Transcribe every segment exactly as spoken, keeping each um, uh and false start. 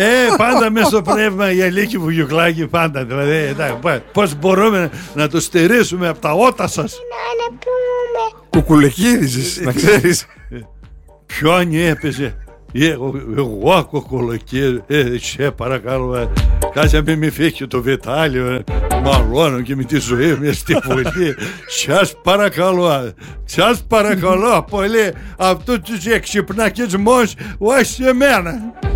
Ε, πάντα μέσα στο πνεύμα η Αλίκη Βουγιουκλάκη, πάντα. Δηλαδή, πώς μπορούμε να το στερήσουμε από τα ότα σας. Κουκουλεκίδης, να ξέρεις. Ποιόνι έπαιζε. Εγώ, εγώ κοκολοκύριο, ε, σε παρακαλώ, κάτσε με μη φύγει το Βιτάλιο, μαλώνω και με τη ζωή μου στη Βουλή. Σας παρακαλώ, σας παρακαλώ πολύ, αυτού τους εξυπνακισμούς, όχι σε μένα.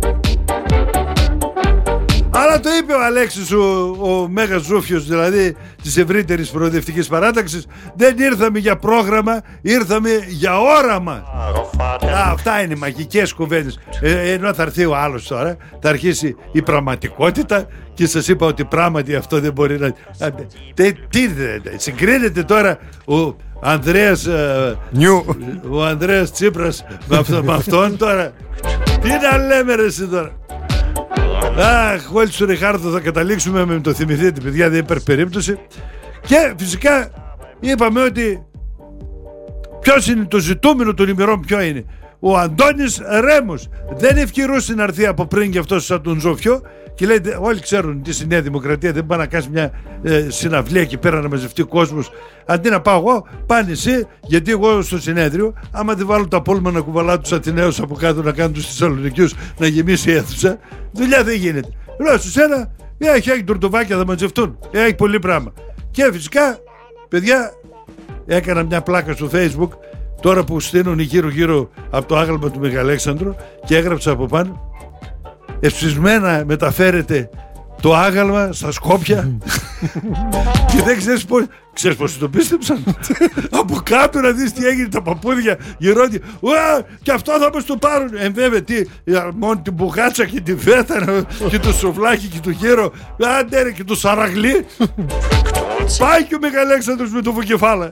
Αλλά το είπε ο Αλέξης, ο, ο Μέγας Ζούφιος, δηλαδή της ευρύτερης προοδευτικής παράταξης. Δεν ήρθαμε για πρόγραμμα, ήρθαμε για όραμα. Α, αυτά είναι οι μαγικές κουβέντες. Ε, ενώ θα έρθει ο άλλος τώρα, θα αρχίσει η πραγματικότητα και σας είπα ότι πράγματι αυτό δεν μπορεί να... Τι, τι συγκρίνεται τώρα ο Ανδρέας ε, ο Ανδρέας Τσίπρας με, αυτό, με αυτόν τώρα. Τι να λέμε ρε εσύ τώρα. Αχ, όλοι στο Ριχάρδο θα καταλήξουμε, με το θυμηθείτε παιδιά, δεν υπάρχει περίπτωση. Και φυσικά είπαμε ότι ποιος είναι το ζητούμενο των ημερών, ποιο είναι? Ο Αντώνης Ρέμος. Δεν ευκαιρούσε να έρθει από πριν και αυτός σαν τον Ζόφιο. Και λέει, όλοι ξέρουν τι στη Νέα Δημοκρατία, δεν πάει να κάνει μια ε, συναυλία εκεί πέρα να μαζευτεί κόσμος. Αντί να πάω εγώ, πάνε εσύ, γιατί εγώ στο συνέδριο, άμα δεν βάλω τα πόλμα να κουβαλά τους Αθηναίους από κάτω να κάνουν τους Θεσσαλονικιούς να γεμίσει η αίθουσα, δουλειά δεν γίνεται. Λέω σε σένα, έχει, έχει τουρτουβάκια, θα μαζευτούν. Έχει πολύ πράγμα. Και φυσικά, παιδιά, έκανα μια πλάκα στο Facebook, τώρα που στείνουν γύρω-γύρω από το άγαλμα του Μεγαλέξανδρου, και έγραψα από πάνω. Ευσυσμένα μεταφέρεται το άγαλμα στα Σκόπια. Και δεν ξέρεις πώς, ξέρεις πώς το πίστεψαν. Από κάτω να δεις τι έγινε, τα παππούδια γυρώνει. Ουα, και αυτό θα μας το πάρουν. Ε, βέβαια, τι, μόνο την μπουγάτσα και τη φέτα και το σουβλάκι και το γύρο. Άντε ρε, και το σαραγλί. Πάει και ο Μεγαλέξανδρος με το βουκεφάλα.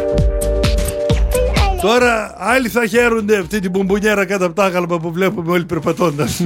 Τώρα άλλοι θα χαίρονται αυτή την μπουμπουνιέρα κάτω από τα άγαλμα που βλέπουμε όλοι περπατώντας.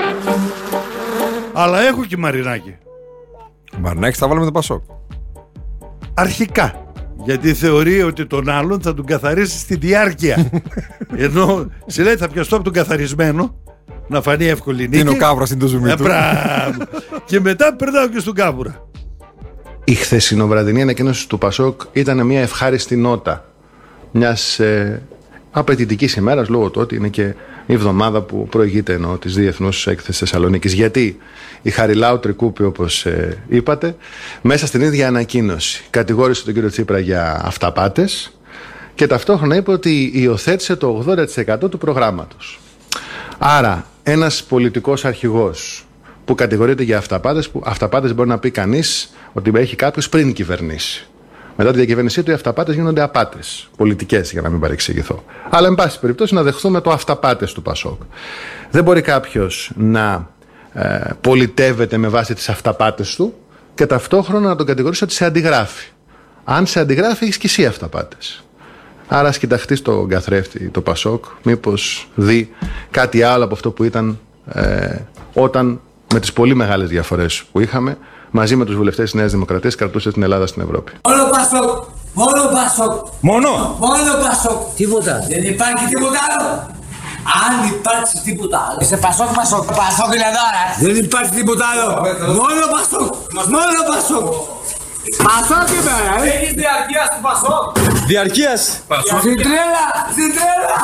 Αλλά έχω και Μαρινάκη. Μαρινάκη θα βάλουμε το Πασόκ. Αρχικά. Γιατί θεωρεί ότι τον άλλον θα τον καθαρίσει στη διάρκεια. Ενώ σε λέει θα πιαστώ από τον καθαρισμένο, να φανεί εύκολη νίκη. Είναι ο Κάβουρας στην το ζουμί του. Και μετά περνάω και στον Κάβουρα. Η χθεσινοβραδινή ανακοίνωση του Πασόκ ήταν μια ευχάριστη νότα μιας ε, απαιτητικής ημέρας, λόγω του ότι είναι και η εβδομάδα που προηγείται εννοώ της Διεθνούς Έκθεσης Θεσσαλονίκης. Γιατί η Χαριλάου Τρικούπη, όπως ε, είπατε, μέσα στην ίδια ανακοίνωση κατηγόρησε τον κύριο Τσίπρα για αυταπάτες και ταυτόχρονα είπε ότι υιοθέτησε το ογδόντα τοις εκατό του προγράμματος. Άρα ένας πολιτικός αρχηγός που κατηγορείται για αυταπάτες, που αυταπάτες μπορεί να πει κανείς ότι έχει κάποιος πριν κυβερνήσει. Μετά τη διακυβέρνησή του, οι αυταπάτες γίνονται απάτες πολιτικές, για να μην παρεξηγηθώ. Αλλά, εν πάση περιπτώσει, να δεχθούμε το αυταπάτες του Πασόκ. Δεν μπορεί κάποιος να ε, πολιτεύεται με βάση τις αυταπάτες του και ταυτόχρονα να τον κατηγορήσει ότι σε αντιγράφει. Αν σε αντιγράφει, έχεις και εσύ αυταπάτες. Άρα, ας κοιταχτεί στον καθρέφτη το Πασόκ, μήπως δει κάτι άλλο από αυτό που ήταν ε, όταν, με τις πολύ μεγάλες διαφορές που είχαμε, μαζί με τους βουλευτές της Νέας Δημοκρατίας κρατούσε την Ελλάδα στην Ευρώπη. Μόνο Πασόκ! Μόνο Πασόκ! Μόνο! Μόνο Πασόκ! Τίποτα! Δεν υπάρχει τίποτα άλλο! Αν υπάρξει τίποτα άλλο! Είσαι Πασόκ, Πασόκ! Πασόκ είναι τώρα! Δεν υπάρχει τίποτα άλλο! Μόνο Πασόκ! Μόνο Πασόκ! Πασόκ είμαι! Έχεις διαρκείας του Πασόκ! Διαρκείας! Στην τρέλα! Στην τρέλα!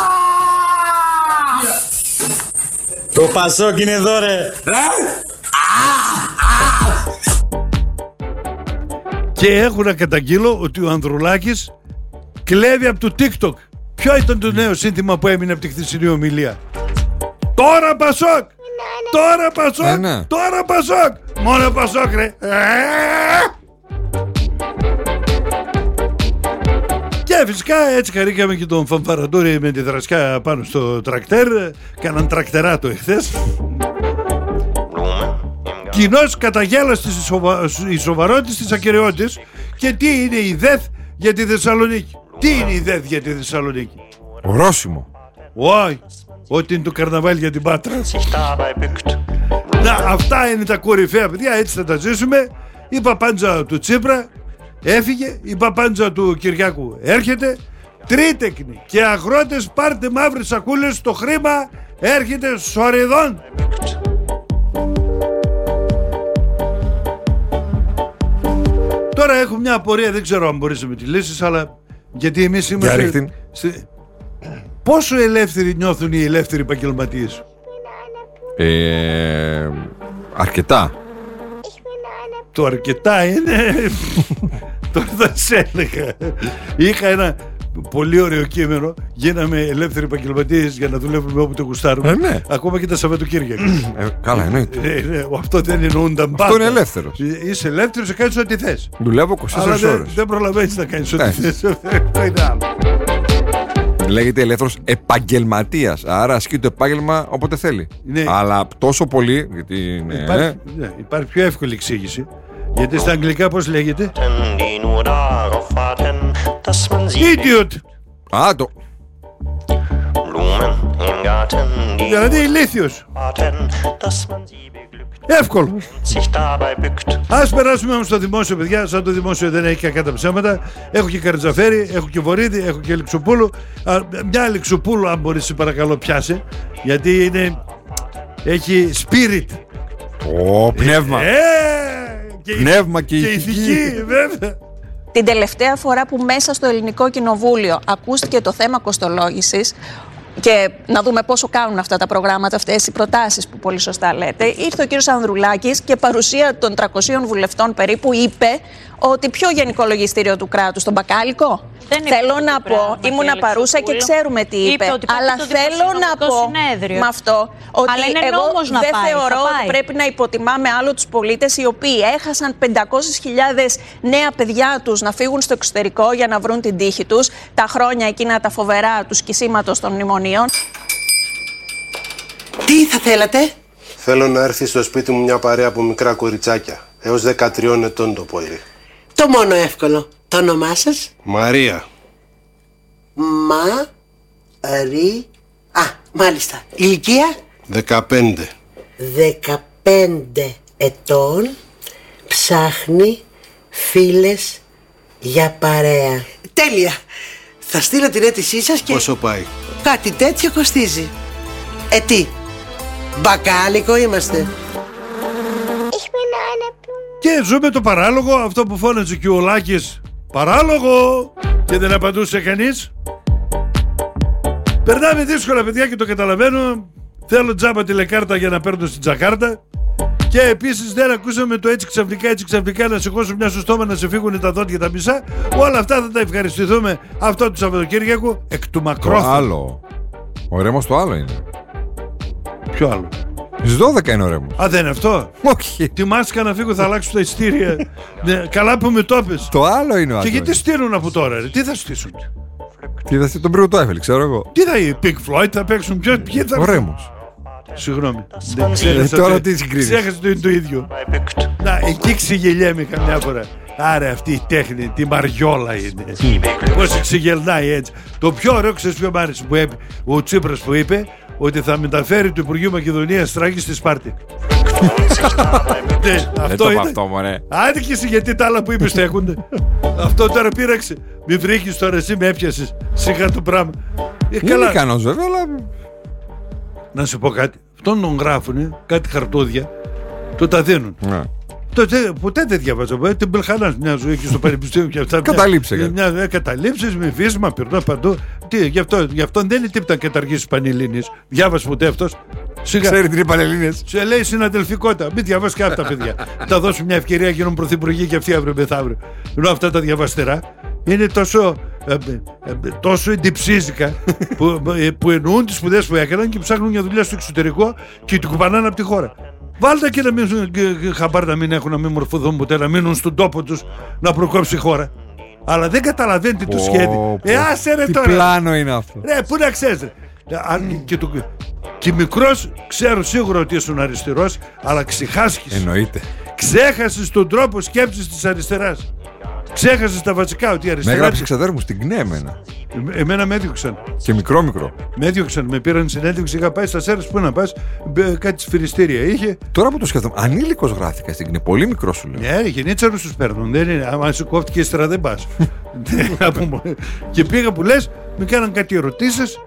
Το Πασόκ είναι εδώ ρε! Και έχω να καταγγείλω ότι ο Ανδρουλάκης κλέβει από το TikTok. Ποιο ήταν το νέο σύνθημα που έμεινε από τη χθεσινή ομιλία? Τώρα Πασόκ! Τώρα Πασόκ! Ναι, ναι. Τώρα Πασόκ! Μόνο Πασόκ ρε! Και φυσικά έτσι χαρήκαμε και τον Φανφαρατούρη με τη δρασκιά πάνω στο τρακτέρ. Κάναν τρακτεράτο εχθές. Κοινώς καταγέλασε η σοβαρότητα της ακεραιότητας. Και τι είναι η ΔΕΘ για τη Θεσσαλονίκη? Τι είναι η ΔΕΘ για τη Θεσσαλονίκη? Ορόσημο. Όχι, ότι είναι το καρναβάλι για την Πάτρα. Να, αυτά είναι τα κορυφαία παιδιά, έτσι θα τα ζήσουμε. Η παπάντζα του Τσίπρα έφυγε, η παπάντζα του Κυριάκου έρχεται. Τρίτεκνοι και αγρότες, πάρτε μαύρες σακούλες, το χρήμα έρχεται σοριδών. Τώρα έχω μια απορία, δεν ξέρω αν μπορείς να με τη λύσεις, αλλά γιατί εμείς είμαστε. Στη... Πόσο ελεύθεροι νιώθουν οι ελεύθεροι επαγγελματίες? Ε, αρκετά. Το αρκετά είναι. Τώρα θα σε έλεγα. Είχα ένα πολύ ωραίο κείμενο. Γίναμε ελεύθεροι επαγγελματίες για να δουλεύουμε όπου το γουστάρουμε. Ε, ναι. Ακόμα και τα Σαββατοκύριακα. ε, καλά, εννοείται. Ε, ναι, αυτό δεν εννοούνταν πάντα. Αυτό είναι ελεύθερος. Είσαι ελεύθερος, κάνεις ό,τι θες. Δουλεύω είκοσι τέσσερις Αλλά ώρες. δεν, δεν προλαβαίνεις να κάνεις ό,τι Ναι. θες. Αυτό είναι άλλο. Λέγεται ελεύθερος επαγγελματίας. Άρα ασκεί το επάγγελμα όποτε θέλει. Ναι. Αλλά τόσο πολύ. Γιατί είναι. Υπάρχει, ναι, υπάρχει πιο εύκολη εξήγηση. Γιατί στα αγγλικά πώς λέγεται? die nur darauf warten, dass man sie Idiot! Α, το. Blumen im Garten, die Δηλαδή ηλίθιος. warten, dass man sie beglückt Εύκολο. und sich dabei bückt. Ας περάσουμε όμως στο δημόσιο, παιδιά. Σαν το δημόσιο δεν έχει κακά τα ψέματα. Έχω και Καρατζαφέρη, έχω και Βορύδη, έχω και Λιξοπούλου. Α, μια Λιξοπούλου, αν μπορείς, σε παρακαλώ, πιάσε. Γιατί είναι. Έχει spirit. Ω, πνεύμα. Ε, και, Πνεύμα και και ηθική. ηθική, βέβαια. Την τελευταία φορά που μέσα στο Ελληνικό Κοινοβούλιο ακούστηκε το θέμα κοστολόγησης και να δούμε πόσο κάνουν αυτά τα προγράμματα, αυτές οι προτάσεις που πολύ σωστά λέτε, ήρθε ο κύριος Ανδρουλάκης και παρουσία των τριακοσίων βουλευτών περίπου είπε ότι ποιο γενικό λογιστήριο του κράτους, τον Μπακάλικο. Δεν είπε Θέλω αυτό να το πω, πράγμα, ήμουνα κύριε παρούσα και Λεξοπούλου. ξέρουμε τι είπε. Είπε ότι πάει Αλλά στο θέλω να Δημοσιονομικό πω Συνέδριο. με αυτό ότι Αλλά είναι εγώ νόμος να δεν πάει, θεωρώ θα ότι πάει. πρέπει να υποτιμάμε άλλο τους πολίτες οι οποίοι έχασαν πεντακόσιες χιλιάδες νέα παιδιά τους να φύγουν στο εξωτερικό για να βρουν την τύχη τους τα χρόνια εκείνα τα φοβερά του σκισίματος των μνημονίων. Τι θα θέλατε? Θέλω να έρθει στο σπίτι μου μια παρέα από μικρά κοριτσάκια. Έως δεκατρία ετών το πολύ. Το μόνο εύκολο. Το όνομά σας? Μαρία. Μα... Ρι... Α, μάλιστα. Ηλικία? Δεκαπέντε. Δεκαπέντε ετών. Ψάχνει φίλες για παρέα. Τέλεια. Θα στείλω την αίτησή σας και... Πόσο πάει? Κάτι τέτοιο κοστίζει. Ε, τι? Μπακάλικο είμαστε. Και ζούμε το παράλογο, αυτό που φώναζε και ο Λάκης. Παράλογο! Και δεν απαντούσε κανείς. Περνάμε δύσκολα, παιδιά, και το καταλαβαίνω. Θέλω τζάμπα τηλεκάρτα για να παίρνω στην Τζακάρτα. Και επίσης δεν ακούσαμε το έτσι ξαφνικά, έτσι ξαφνικά να σηκώσουν μια στο στόμα να σε φύγουν τα δόντια τα μισά. Όλα αυτά θα τα ευχαριστηθούμε αυτό το Σαββατοκύριακο εκ του Το μακρόθεν. άλλο. Ο Ρέμος το άλλο είναι. Ποιο άλλο? Στις δώδεκα είναι ο Ρέμος. Α, δεν είναι αυτό? Όχι. Τι μάσκα να φύγω, θα αλλάξω τα ειστήρια. Ναι, καλά που με το πες. Το άλλο είναι ο Και άλλος. γιατί στείλουν από τώρα, ρε? Τι θα στήσουν? Τι θα τον πρώτο έφελε, ξέρω εγώ. Τι θα είναι, Pink Floyd θα παίξουν, ποιο, ποιοι θα Ο Ρέμος. Συγγνώμη. Ε, τώρα τι συγκρίνεις? Ξέχασα το είναι το ίδιο. Να, εκεί ξεγελιέμαι καμιά φορά. Άρα αυτή η τέχνη, τη μαριόλα είναι. Πώς ξεγελνάει έτσι. Το πιο ωραίο, ξέρεις ποιο μ' άρεσε, που είπε, ο Τσίπρας που είπε ότι θα μεταφέρει το Υπουργείο Μακεδονίας Στράκη στη Σπάρτη. Ναι, Δεν το αυτό είπα είναι. αυτό, μωρέ. Άντε και εσύ, γιατί τα άλλα που είπες στέκονται. Αυτό τώρα πείραξε. Μη βρήκες τώρα, εσύ με έπιασες. Σιγά το πράγμα. Ε, Είναι ικανός βέβαια, αλλά. Να σου πω κάτι. Αυτόν τον γράφουνε κάτι χαρτούδια, το τα δίνουν. Ναι. Τότε, ποτέ δεν διαβάζω. Ε, την Μπελχανάς μια ζωή και στο πανεπιστήμιο και αυτά. Καταλήψε, Μια, κάτι. μια, ε, καταλήψεις με βίσμα, περνώ παντού. Τι, γι' αυτό, γι' αυτό δεν είναι τίποτα καταργήσεις Πανελλήνιες. Διάβασε ποτέ αυτός? Σιγά. Ξέρει τι είναι Πανελλήνιες. Σε λέει συναδελφικότητα. Μην διαβάσει και αυτά, παιδιά. Θα δώσουν μια ευκαιρία να γίνουν πρωθυπουργοί και αυτοί αύριο μεθαύριο. Ενώ αυτά τα διαβαστερά είναι τόσο, ε, ε, ε, τόσο εντυψίζικα που, ε, που εννοούν τις σπουδές που έκαναν και ψάχνουν για δουλειά στο εξωτερικό και την κουπανάνε από τη χώρα. Βάλτε και να μην χαμπάρ να μην έχουν, να μην μορφωθούν ποτέ, να μείνουν στον τόπο τους, να προκόψει η χώρα. Αλλά δεν καταλαβαίνετε το σχέδιο. Ε, άσε ρε Τι τώρα. πλάνο είναι αυτό. Ρε, πού να ξέρεις ρε. Αν και, το, και μικρός ξέρω σίγουρα ότι ήσουν αριστερός, αλλά ξεχάσκεις. Εννοείται. Ξέχασες τον τρόπο σκέψης της αριστεράς. Ξέχασες τα βασικά, ότι η Με αριστερά... έγραψε ξαδέρφου μου στην ΚΝΕ εμένα. Ε, Εμένα με έδιωξαν. Και μικρό μικρό. Με έδιωξαν, με πήραν συνέντευξη, είχα πάει στα Σέρες, πού να πας, μπε, κάτι σφυριστήρια είχε. Τώρα που το σκέφτομαι, ανήλικος γράφηκα στην ΚΝΕ. Πολύ μικρό σου λέω. Ναι, γενίτσαρους τους παίρνουν, δεν είναι, άμα σου κόφτηκε ύστερα δεν πας. Να πούμε. Και πήγα που λες, με κάναν κάτι ερωτήσεις,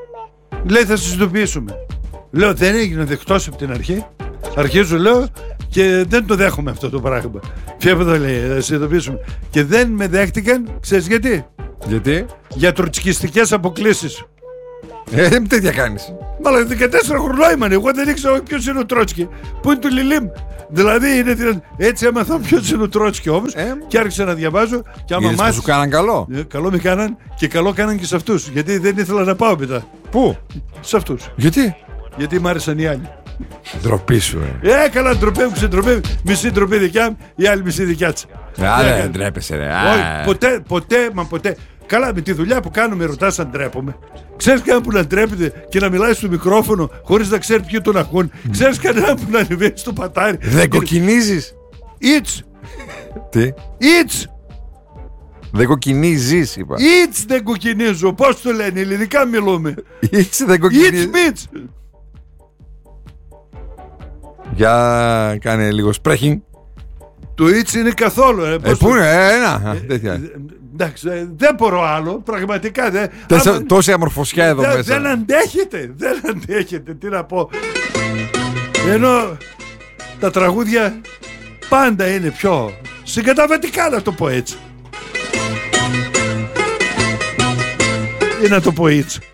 λέει θα σας ειδοποιήσουμε. Λέω δεν έγινε δεκτός από την αρχή. Αρχίζω λέω Και δεν το δέχομαι αυτό το πράγμα. Ποιο το λέει, να συνειδητοποιήσουμε. Και δεν με δέχτηκαν, ξέρεις γιατί? Γιατί? Για τροτσκιστικές αποκλήσεις. Ε, τέτοια κάνεις. Μάλλον δεκατέσσερα χρονών ήμουν. Εγώ δεν ήξερα ποιος είναι ο Τρότσκι. Πού είναι το Λιλίμ. Δηλαδή είναι, έτσι έμαθα ποιος είναι ο Τρότσκι όμως. Ε, και άρχισα να διαβάζω. Και άμα μάθεις, σου κάναν καλό. Ε, καλό με κάναν και καλό κάναν και σε αυτούς. Γιατί δεν ήθελα να πάω μετά. Πού? Σε αυτούς. Γιατί? Γιατί μ' άρεσαν οι άλλοι. Ντροπή σου, ε. Ε, καλά, ντροπή μου, ξεντροπή. Μισή ντροπή δικιά μου, η άλλη μισή δικιά της. Άρα δεν ντρέπεσαι, ρε. Όχι, ποτέ, ποτέ, μα ποτέ. Καλά, με τη δουλειά που κάνουμε, ρωτάς αν ντρέπομαι. Ξέρεις κανένα που να ντρέπεται και να μιλάει στο μικρόφωνο χωρίς να ξέρει ποιοι τον ακούν. Mm. Ξέρεις κανένα που να ανεβαίνει στο πατάρι. Δεν κοκκινίζεις. It's. Τι? It's. Δεν κοκκινίζεις, είπα. It's δεν κοκκινίζω. Πώς το λένε, ελληνικά μιλούμε. It's δεν κοκκινίζεις. It's meets. Για κάνε λίγο σπρέχινγκ. Το it's είναι καθόλου. Ε, ε πού είναι, ένα. Ε, τέτοια. Ε, εντάξει, ε, δεν μπορώ άλλο. Πραγματικά δεν. Άμα, τόση αμορφωσιά εδώ δε, μέσα. Δεν αντέχετε. Δεν αντέχετε. Τι να πω. Ενώ τα τραγούδια πάντα είναι πιο συγκαταβατικά, να το πω έτσι. Ή να το πω έτσι.